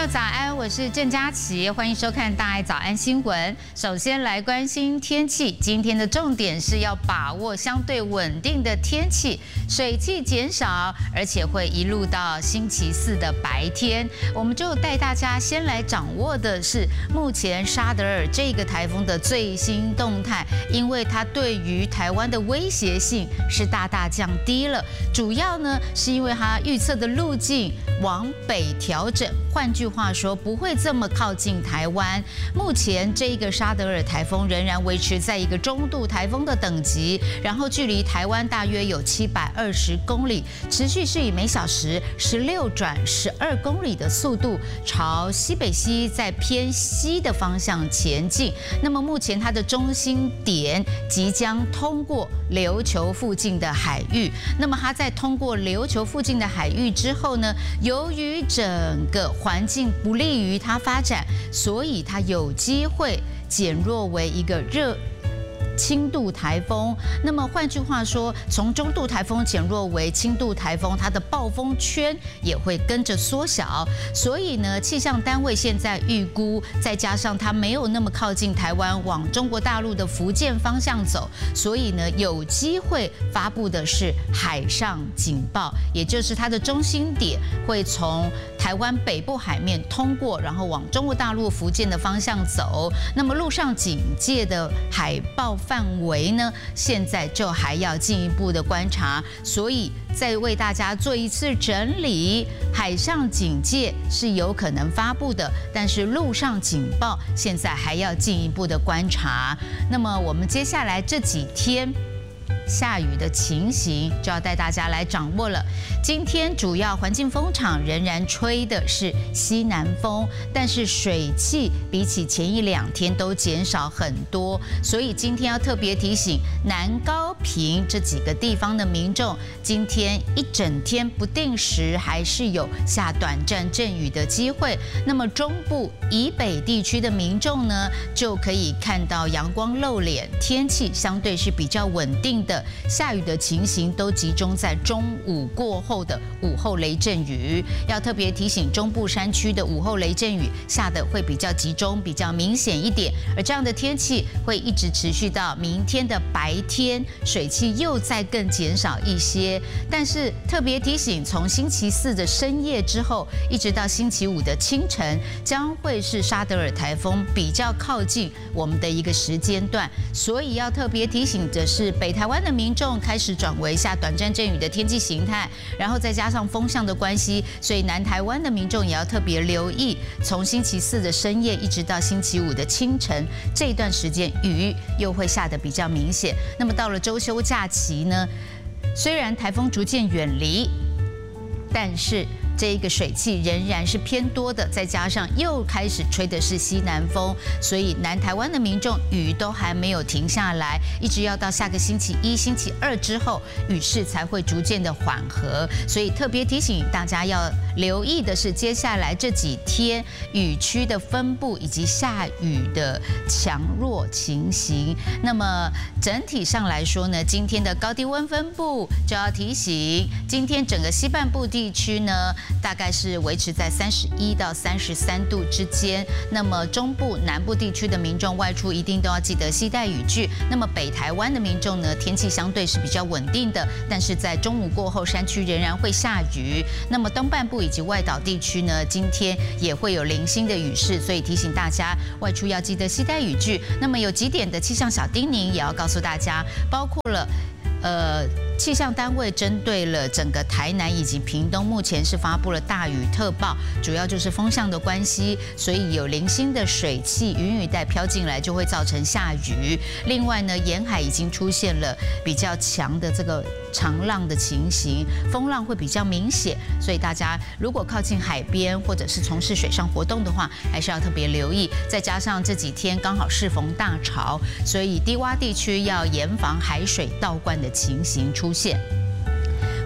友早安，我是郑佳琪，欢迎收看大爱早安新闻。首先来关心天气，今天的重点是要把握相对稳定的天气，水汽减少，而且会一路到星期四的白天。我们就带大家先来掌握的是目前沙德尔这个台风的最新动态，因为它对于台湾的威胁性是大大降低了，主要呢是因为它预测的路径往北调整。换句话说，不会这么靠近台湾。目前这个沙德尔台风仍然维持在一个中度台风的等级，然后距离台湾大约有720公里，持续是以每小时16转12公里的速度朝西北西在偏西的方向前进。那么目前它的中心点即将通过琉球附近的海域。那么它在通过琉球附近的海域之后呢，由于整个环境不利于它发展，所以它有机会减弱为一个轻度台风。那么换句话说，从中度台风减弱为轻度台风，它的暴风圈也会跟着缩小。所以呢，气象单位现在预估，再加上它没有那么靠近台湾，往中国大陆的福建方向走，所以呢，有机会发布的是海上警报，也就是它的中心点会从台湾北部海面通过，然后往中国大陆福建的方向走。那么陆上警戒的海报范围呢，现在就还要进一步的观察，所以再为大家做一次整理。海上警戒是有可能发布的，但是陆上警报现在还要进一步的观察。那么我们接下来这几天下雨的情形就要带大家来掌握了。今天主要环境风场仍然吹的是西南风，但是水汽比起前一2天都减少很多，所以今天要特别提醒南高屏这几个地方的民众，今天一整天不定时还是有下短暂阵雨的机会。那么中部以北地区的民众呢，就可以看到阳光露脸，天气相对是比较稳定的。下雨的情形都集中在中午过后的午后雷阵雨，要特别提醒中部山区的午后雷阵雨下的会比较集中、比较明显一点，而这样的天气会一直持续到明天的白天，水汽又再更减少一些。但是特别提醒，从星期四的深夜之后，一直到星期五的清晨，将会是沙德尔台风比较靠近我们的一个时间段，所以要特别提醒的是，北台湾的民众开始转为下短暂阵雨的天气形态，然后再加上风向的关系，所以南台湾的民众也要特别留意，从星期四的深夜一直到星期五的清晨这一段时间，雨又会下得比较明显。那么到了周休假期呢，虽然台风逐渐远离，但是这个水汽仍然是偏多的，再加上又开始吹的是西南风，所以南台湾的民众雨都还没有停下来，一直要到下个星期1、星期2之后，雨势才会逐渐的缓和。所以特别提醒大家要留意的是，接下来这几天雨区的分布以及下雨的强弱情形。那么整体上来说呢，今天的高低温分布就要提醒，今天整个西半部地区呢，大概是维持在31到33度之间。那么中部、南部地区的民众外出一定都要记得携带雨具。那么北台湾的民众呢，天气相对是比较稳定的，但是在中午过后，山区仍然会下雨。那么东半部以及外岛地区呢，今天也会有零星的雨势，所以提醒大家外出要记得携带雨具。那么有几点的气象小叮咛也要告诉大家，包括了气象单位针对了整个台南以及屏东，目前是发布了大雨特报，主要就是风向的关系，所以有零星的水汽、云雨带飘进来，就会造成下雨。另外呢，沿海已经出现了比较强的这个长浪的情形，风浪会比较明显，所以大家如果靠近海边或者是从事水上活动的话，还是要特别留意。再加上这几天刚好适逢大潮，所以低洼地区要严防海水倒灌的情形出现。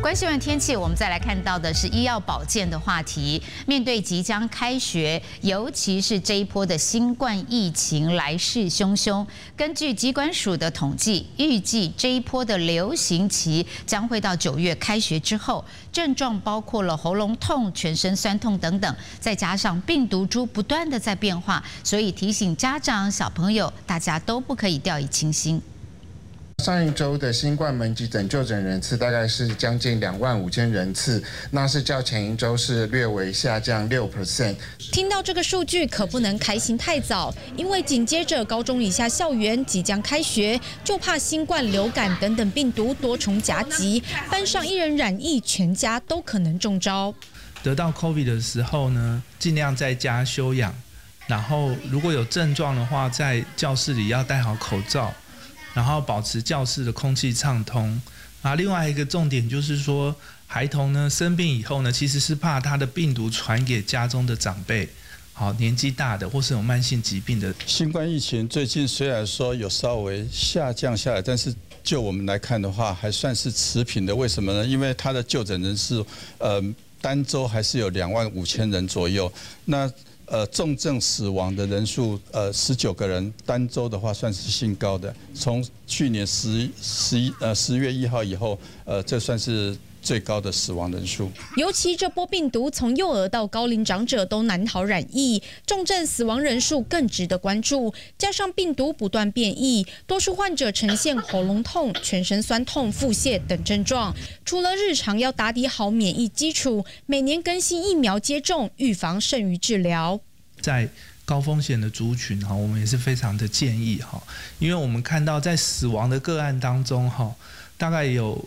关心完天气，我们再来看到的是医药保健的话题。面对即将开学，尤其是这一波的新冠疫情来势汹汹，根据疾管署的统计，预计这一波的流行期将会到9月开学之后，症状包括了喉咙痛、全身酸痛等等，再加上病毒株不断的在变化，所以提醒家长、小朋友，大家都不可以掉以轻心。 上一周的新冠门急诊就诊人次大概是将近25000人次，那是较前一周是略微下降6%。 听到这个数据可不能开心太早，因为紧接着高中以下校园即将开学，就怕新冠、流感等等病毒多重夹击，班上一人染疫，全家都可能中招。 得到 COVID 的时候呢，尽量在家休养，然后如果有症状的话，在教室里要戴好口罩。然后保持教室的空气畅通。另外一个重点就是说，孩童呢生病以后呢，其实是怕他的病毒传给家中的长辈，年纪大的或是有慢性疾病的。 新冠疫情最近虽然说有稍微下降下来，但是就我们来看的话，还算是持平的。为什么呢？因为它的就诊人数，单周还是有25000人左右。那重症死亡的人数，19个人，单周的话算是新高的。从去年10月1号以后，这算是最高的死亡人数。 尤其这波病毒从幼儿到高龄长者都难逃染疫，重症死亡人数更值得关注。加上病毒不断变异，多数患者呈现喉咙痛、全身酸痛、腹泻等症状。除了日常要打底好免疫基础，每年更新疫苗接种，预防胜于治疗。在高风险的族群我们也是非常的建议因为我们看到在死亡的个案当中大概有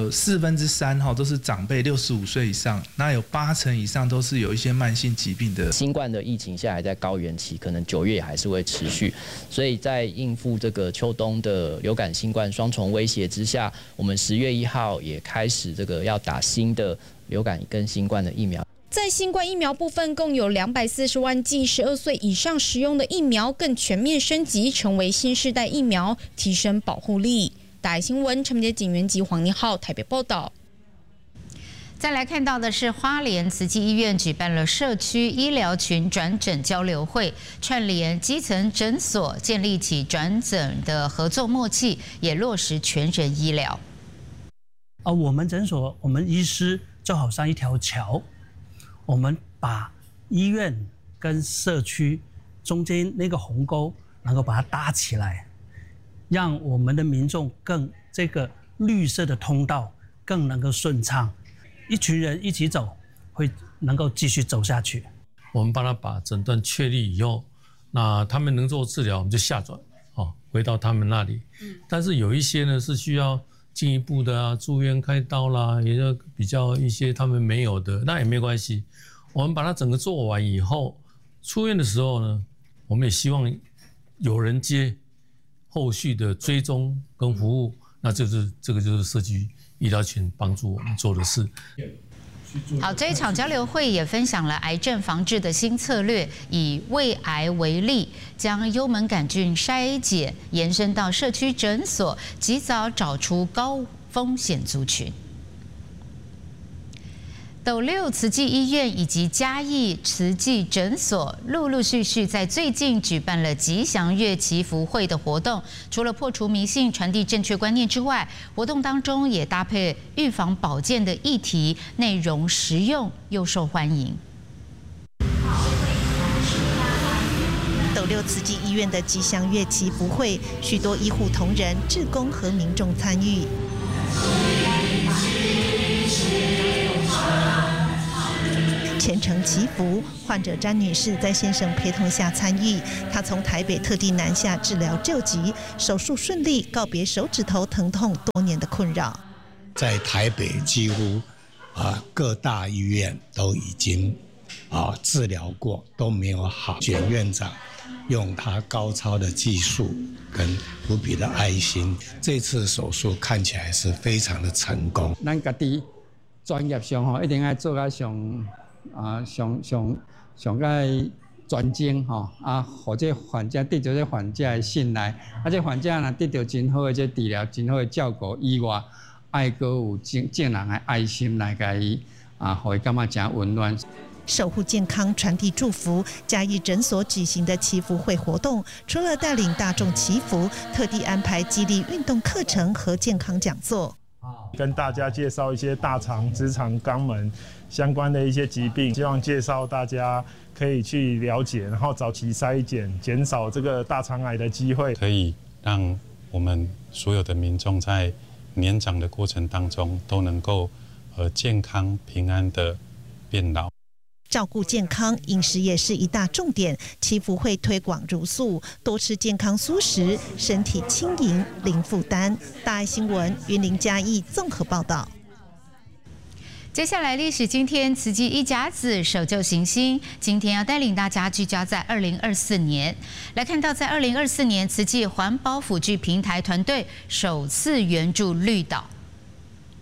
3/4都是长辈65岁以上，那有80%以上都是有一些慢性疾病的。 新冠的疫情现在还在高原期，可能9月还是会持续，所以在应付这个秋冬的流感、新冠双重威胁之下，我们10月1号也开始这个要打新的流感跟新冠的疫苗。 在新冠疫苗部分，共有240万剂12岁以上使用的疫苗，更全面升级成为新世代疫苗，提升保护力。大爱新闻陈明杰、景元吉、黄宁浩台北报道。 再来看到的是花莲慈济医院举办了社区医疗群转诊交流会，串联基层诊所，建立起转诊的合作默契，也落实全人医疗。 我们诊所，我们医师就好像一条桥，我们把医院跟社区中间那个鸿沟能够把它搭起来。让我们的民众这个绿色的通道更能够顺畅，一群人一起走，会能够继续走下去。 我们帮他把诊断确立以后，那他们能做治疗，我们就下转，回到他们那里。但是有一些呢是需要进一步的住院开刀啦，也就比较一些他们没有的，那也没关系。我们把它整个做完以后，出院的时候呢，我们也希望有人接。后续的追踪跟服务，那这个就是社区医疗群帮助我们做的事。 好，这一场交流会也分享了癌症防治的新策略，以胃癌为例，将幽门杆菌筛检延伸到社区诊所，及早找出高风险族群。斗六慈济医院以及嘉义慈济诊所陆陆续续在最近举办了吉祥月祈福会的活动。除了破除迷信、传递正确观念之外，活动当中也搭配预防保健的议题，内容实用又受欢迎。 斗六慈济医院的吉祥月祈福会，许多医护同仁、志工和民众参与。虔诚祈福，患者詹女士在先生陪同下参与。她从台北特地南下治疗救急，手术顺利，告别手指头疼痛多年的困扰。 在台北几乎各大医院都已经治疗过，都没有好。简院长用他高超的技术跟无比的爱心，这次手术看起来是非常的成功。 咱家己专业上一定要做到上个专精或者患者得到这患者的信赖，这患者若得到真好的这治疗、真好的照顾以外， 爱歌有正人的爱心来甲伊互伊感觉真温暖。 守护健康，传递祝福。嘉义诊所举行的祈福会活动，除了带领大众祈福，特地安排激励运动课程和健康讲座， 跟大家介绍一些大肠、直肠、肛门相关的一些疾病，希望介绍大家可以去了解，然后早期筛检，减少这个大肠癌的机会， 可以让我们所有的民众在年长的过程当中都能够健康平安的变老。 照顾健康，饮食也是一大重点。祈福会推广茹素，多吃健康蔬食，身体轻盈零负担。大爱新闻云林嘉义综合报道。 接下来历史今天，慈济一甲子守旧行新，今天要带领大家聚焦在2024年，来看到在2024年，慈济环保辅具平台团队首次援助绿岛。